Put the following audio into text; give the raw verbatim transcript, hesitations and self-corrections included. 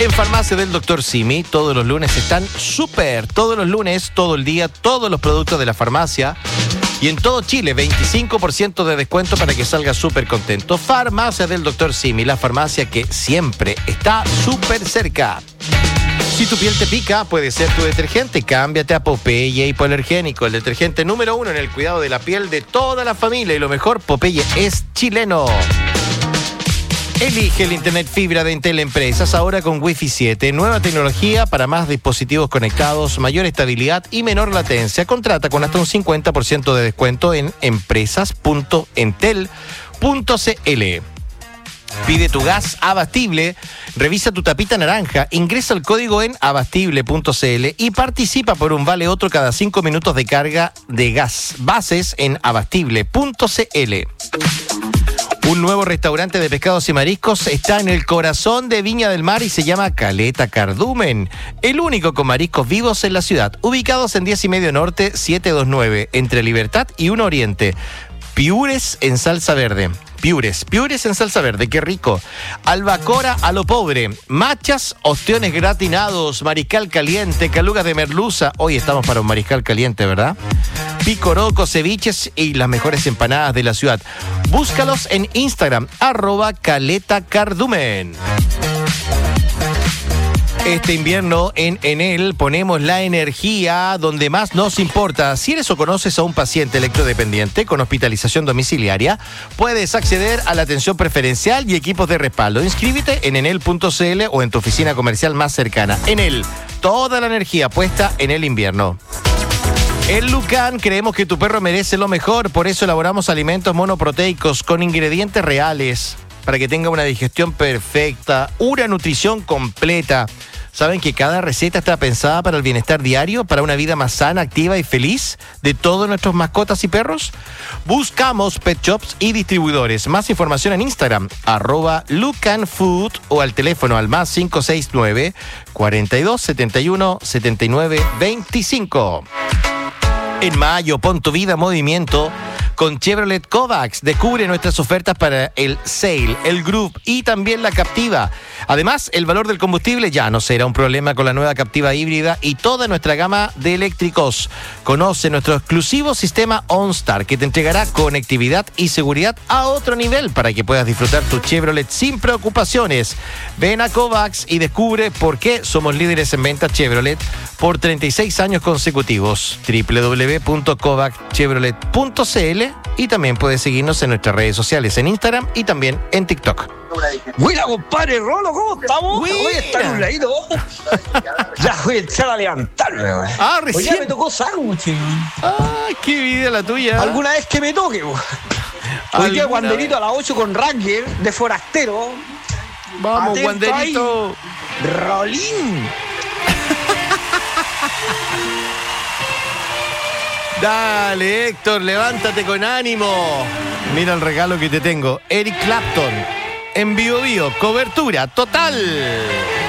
En Farmacia del doctor Simi, todos los lunes están súper. Todos los lunes, todo el día, todos los productos de la farmacia. Y en todo Chile, veinticinco por ciento de descuento para que salga súper contento. Farmacia del doctor Simi, la farmacia que siempre está súper cerca. Si tu piel te pica, puede ser tu detergente. Cámbiate a Popeye Hipoalergénico, el detergente número uno en el cuidado de la piel de toda la familia. Y lo mejor, Popeye es chileno. Elige el internet fibra de Entel Empresas ahora con Wi-Fi siete. Nueva tecnología para más dispositivos conectados, mayor estabilidad y menor latencia. Contrata con hasta un cincuenta por ciento de descuento en empresas punto entel punto cl. Pide tu gas Abastible, revisa tu tapita naranja, ingresa el código en abastible punto cl y participa por un vale otro cada cinco minutos de carga de gas. Bases en abastible punto cl. Un nuevo restaurante de pescados y mariscos está en el corazón de Viña del Mar y se llama Caleta Cardumen. El único con mariscos vivos en la ciudad. Ubicados en diez y medio Norte, setecientos veintinueve, entre Libertad y uno Oriente. Piures en salsa verde. Piures, piures en salsa verde, qué rico. Albacora a lo pobre. Machas, ostiones gratinados, mariscal caliente, calugas de merluza. Hoy estamos para un mariscal caliente, ¿verdad? Picoroco, ceviches y las mejores empanadas de la ciudad. Búscalos en Instagram, arroba Caleta Cardumen. Este invierno en Enel ponemos la energía donde más nos importa. Si eres o conoces a un paciente electrodependiente con hospitalización domiciliaria, puedes acceder a la atención preferencial y equipos de respaldo. Inscríbete en enel punto cl o en tu oficina comercial más cercana. Enel, toda la energía puesta en el invierno. En Lucan creemos que tu perro merece lo mejor, por eso elaboramos alimentos monoproteicos con ingredientes reales para que tenga una digestión perfecta, una nutrición completa. ¿Saben que cada receta está pensada para el bienestar diario, para una vida más sana, activa y feliz de todos nuestros mascotas y perros? Buscamos pet shops y distribuidores. Más información en Instagram, arroba lucanfood o al teléfono al más cinco seis nueve, cuarenta y dos, setenta y uno, setenta y nueve, veinticinco. En mayo, pon tu vida en movimiento con Chevrolet Kovacs. Descubre nuestras ofertas para el Sail, el Group y también la Captiva. Además, el valor del combustible ya no será un problema con la nueva Captiva híbrida y toda nuestra gama de eléctricos. Conoce nuestro exclusivo sistema OnStar que te entregará conectividad y seguridad a otro nivel para que puedas disfrutar tu Chevrolet sin preocupaciones. Ven a Kovacs y descubre por qué somos líderes en ventas Chevrolet por treinta y seis años consecutivos. doble u doble u doble u punto kovacs chevrolet punto cl y también puedes seguirnos en nuestras redes sociales, en Instagram y también en TikTok. Buena, compadre Rolo, ¿cómo estamos? Voy a estar un ladito. Ya voy a echar a levantarme, güey. Ah, recién. Hoy ya me tocó sándwich. Ay, qué vida la tuya. Alguna vez que me toque, güey. Hoy día Wanderito a las ocho con Ranger de forastero. Vamos, Wanderito. Rolín. Dale, Héctor, levántate con ánimo. Mira el regalo que te tengo. Eric Clapton, en Bio Bio, cobertura total.